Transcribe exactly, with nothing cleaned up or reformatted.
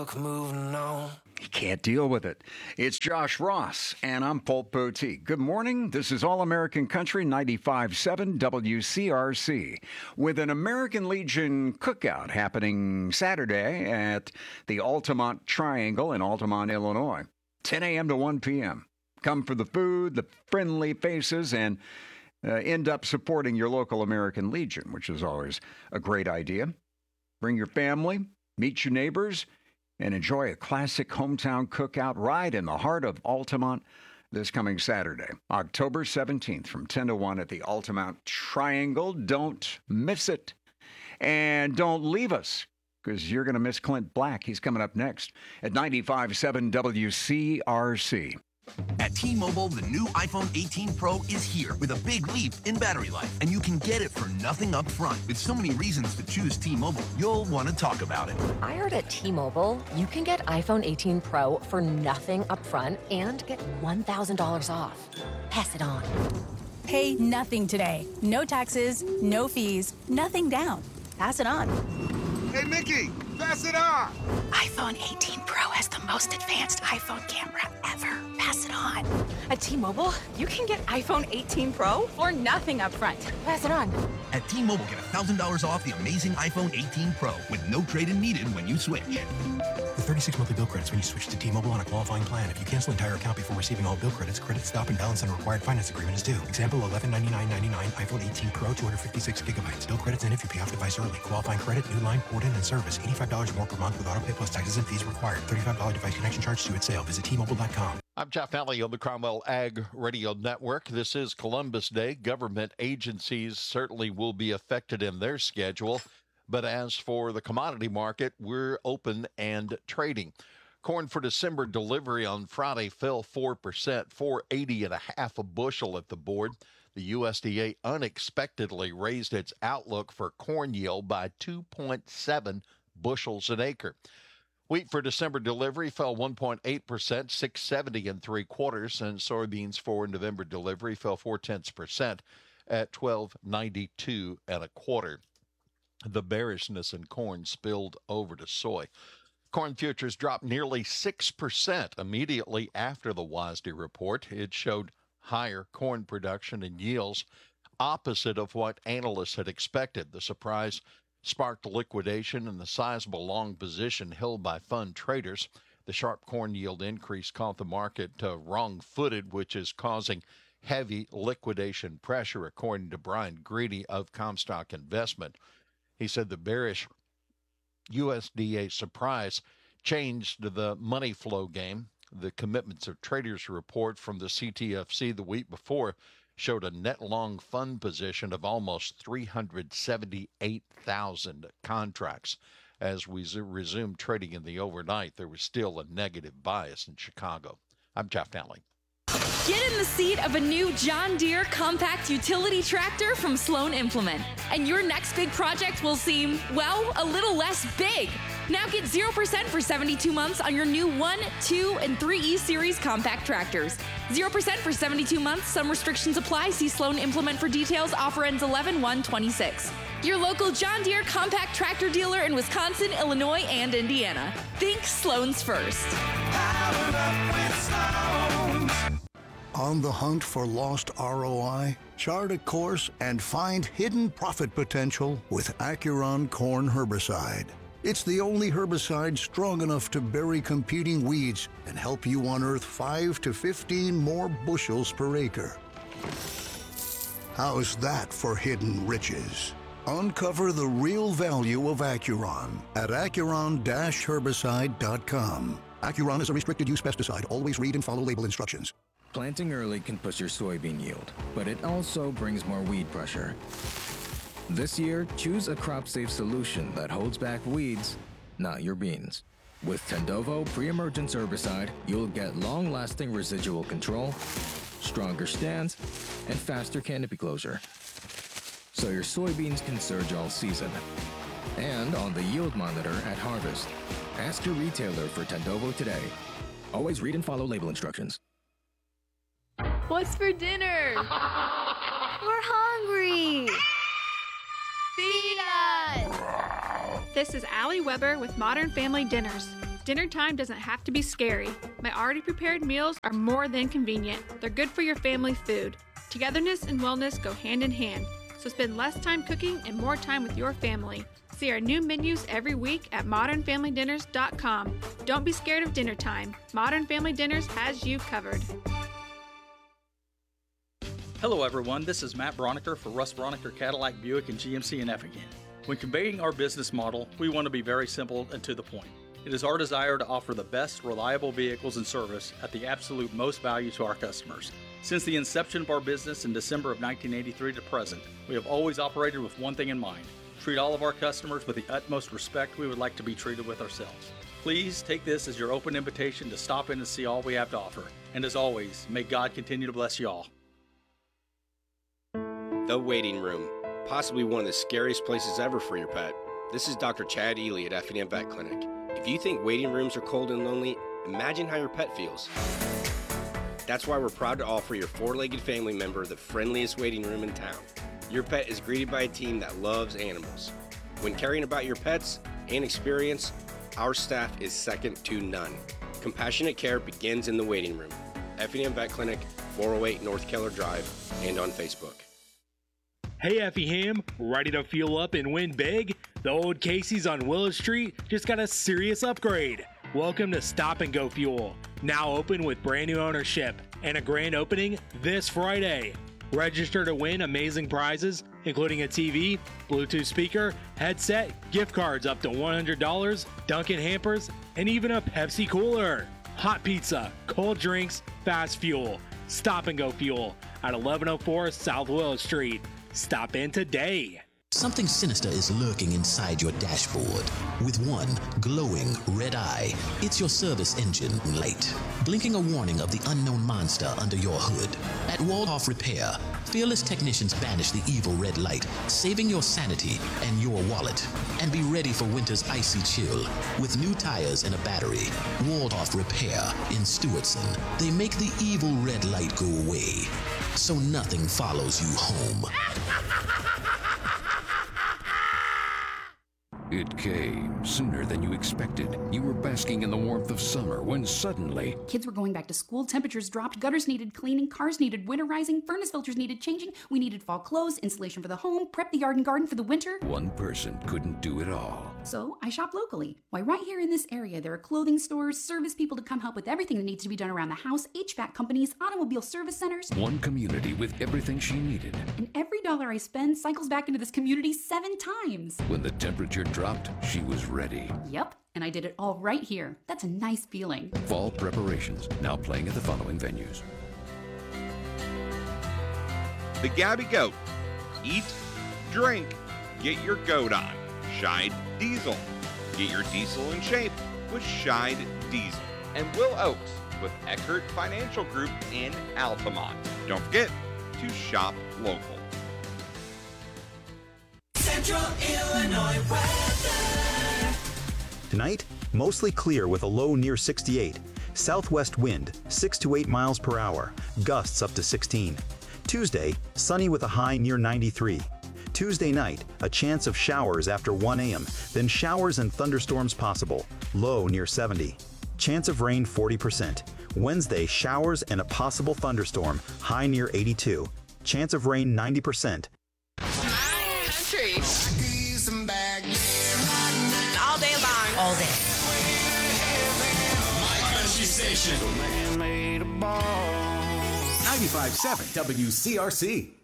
milk, moving on. You can't deal with it. It's Josh Ross, and I'm Paul Poteet. Good morning. This is All American Country ninety-five point seven W C R C with an American Legion cookout happening Saturday at the Altamont Triangle in Altamont, Illinois, ten a.m. to one p.m. Come for the food, the friendly faces, and uh, end up supporting your local American Legion, which is always a great idea. Bring your family, meet your neighbors, and enjoy a classic hometown cookout right in the heart of Altamont this coming Saturday, October seventeenth from ten to one at the Altamont Triangle. Don't miss it. And don't leave us, because you're going to miss Clint Black. He's coming up next at ninety-five point seven W C R C. At T-Mobile, the new iPhone eighteen Pro is here with a big leap in battery life, and you can get it for nothing up front. With so many reasons to choose T-Mobile, you'll want to talk about it. I heard at T-Mobile, you can get iPhone eighteen Pro for nothing up front and get one thousand dollars off. Pass it on. Pay nothing today. No taxes, no fees, nothing down. Pass it on. Hey, Mickey, pass it on. iPhone eighteen Pro has the most advanced iPhone camera ever. Pass it on. At T-Mobile, you can get iPhone eighteen Pro for nothing up front. Pass it on. At T-Mobile, get one thousand dollars off the amazing iPhone eighteen Pro with no trade-in needed when you switch. With thirty-six monthly bill credits when you switch to T-Mobile on a qualifying plan. If you cancel the entire account before receiving all bill credits, credit stop and balance on a required finance agreement is due. Example, eleven ninety-nine ninety-nine iPhone eighteen Pro, two hundred fifty-six gigabytes. Bill credits in if you pay off device early. Qualifying credit, new line, port in, and service. eighty-five dollars or more per month with auto pay plus taxes and fees required. thirty-five dollars device connection charge due at sale. Visit T Mobile dot com. I'm Jeff Alley on the Cromwell Ag Radio Network. This is Columbus Day. Government agencies certainly will be affected in their schedule. But as for the commodity market, we're open and trading. Corn for December delivery on Friday fell four percent, four eighty and a half a bushel at the board. The U S D A unexpectedly raised its outlook for corn yield by two point seven bushels an acre. Wheat for December delivery fell one point eight percent, six seventy and three quarters, and soybeans for November delivery fell four tenths percent at twelve ninety-two and a quarter. The bearishness in corn spilled over to soy. Corn futures dropped nearly six percent immediately after the W A S D report. It showed higher corn production and yields, opposite of what analysts had expected. The surprise sparked liquidation and the sizable long position held by fund traders. The sharp corn yield increase caught the market uh, wrong-footed, which is causing heavy liquidation pressure, according to Brian Greedy of Comstock Investment. He said the bearish U S D A surprise changed the money flow game. The commitments of traders report from the C T F C the week before showed a net long fund position of almost three hundred seventy-eight thousand contracts. As we resumed trading in the overnight, there was still a negative bias in Chicago. I'm Jeff Alley. Get in the seat of a new John Deere compact utility tractor from Sloan Implement, and your next big project will seem, well, a little less big. Now get zero percent for seventy-two months on your new one, two, and three E Series compact tractors. zero percent for seventy-two months. Some restrictions apply. See Sloan Implement for details. Offer ends eleven one twenty-six. Your local John Deere compact tractor dealer in Wisconsin, Illinois, and Indiana. Think Sloan's first. Powered up with Sloan. On the hunt for lost R O I? Chart a course and find hidden profit potential with Acuron Corn Herbicide. It's the only herbicide strong enough to bury competing weeds and help you unearth five to fifteen more bushels per acre. How's that for hidden riches? Uncover the real value of Acuron at acuron dash herbicide dot com. Acuron is a restricted use pesticide. Always read and follow label instructions. Planting early can push your soybean yield, but it also brings more weed pressure. This year, choose a crop-safe solution that holds back weeds, not your beans. With Tendovo pre-emergence herbicide, you'll get long-lasting residual control, stronger stands, and faster canopy closure. So your soybeans can surge all season. And on the yield monitor at harvest. Ask your retailer for Tendovo today. Always read and follow label instructions. What's for dinner? We're hungry. Feed us. This is Allie Weber with Modern Family Dinners. Dinner time doesn't have to be scary. My already prepared meals are more than convenient. They're good for your family food. Togetherness and wellness go hand in hand, so spend less time cooking and more time with your family. See our new menus every week at modern family dinners dot com. Don't be scared of dinner time. Modern Family Dinners has you covered. Hello everyone, this is Matt Broniker for Russ Broniker Cadillac Buick and G M C in Effingham. When conveying our business model, we want to be very simple and to the point. It is our desire to offer the best reliable vehicles and service at the absolute most value to our customers. Since the inception of our business in December of nineteen eighty-three to present, we have always operated with one thing in mind: treat all of our customers with the utmost respect we would like to be treated with ourselves. Please take this as your open invitation to stop in and see all we have to offer. And as always, may God continue to bless you all. The waiting room, possibly one of the scariest places ever for your pet. This is Doctor Chad Ely at Effingham Vet Clinic. If you think waiting rooms are cold and lonely, imagine how your pet feels. That's why we're proud to offer your four-legged family member the friendliest waiting room in town. Your pet is greeted by a team that loves animals. When caring about your pets and experience, our staff is second to none. Compassionate care begins in the waiting room. Effingham Vet Clinic, four oh eight North Keller Drive, and on Facebook. Hey Effingham, ready to fuel up and win big? The old Casey's on Willow Street just got a serious upgrade. Welcome to Stop and Go Fuel, now open with brand new ownership and a grand opening this Friday. Register to win amazing prizes, including a T V, Bluetooth speaker, headset, gift cards up to one hundred dollars, Dunkin' hampers, and even a Pepsi cooler. Hot pizza, cold drinks, fast fuel. Stop and Go Fuel at eleven oh four South Willow Street. Stop in today. Something sinister is lurking inside your dashboard. With one glowing red eye, it's your service engine light, blinking a warning of the unknown monster under your hood. At Waldhoff Repair, fearless technicians banish the evil red light, saving your sanity and your wallet. And be ready for winter's icy chill. With new tires and a battery, Waldhoff Repair in Stewartson, they make the evil red light go away, so nothing follows you home. It came sooner than you expected. You were basking in the warmth of summer when suddenly... Kids were going back to school, temperatures dropped, gutters needed cleaning, cars needed winterizing, furnace filters needed changing, we needed fall clothes, insulation for the home, prep the yard and garden for the winter. One person couldn't do it all. So I shop locally. Why, right here in this area, there are clothing stores, service people to come help with everything that needs to be done around the house, H V A C companies, automobile service centers. One community with everything she needed. And every dollar I spend cycles back into this community seven times. When the temperature dropped, she was ready. Yep, and I did it all right here. That's a nice feeling. Fall preparations, now playing at the following venues. The Gabby Goat. Eat, drink, get your goat on. Scheid Diesel. Get your diesel in shape with Scheid Diesel. And Will Oakes with Eckert Financial Group in Altamont. Don't forget to shop local. Central Illinois weather. Tonight, mostly clear with a low near sixty-eight. Southwest wind, six to eight miles per hour. Gusts up to sixteen. Tuesday, sunny with a high near ninety-three. Tuesday night, a chance of showers after one a m, then showers and thunderstorms possible. Low near seventy. Chance of rain forty percent. Wednesday, showers and a possible thunderstorm. High near eighty-two. Chance of rain ninety percent. Country. All day long. All day. Station. ninety-five point seven W C R C.